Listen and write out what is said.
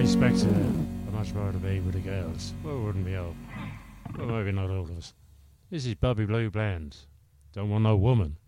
suspect I'd much rather be with the girls. Well, wouldn't we all? Well, maybe not all of us. This is Bobby Blue Bland. Don't want no woman.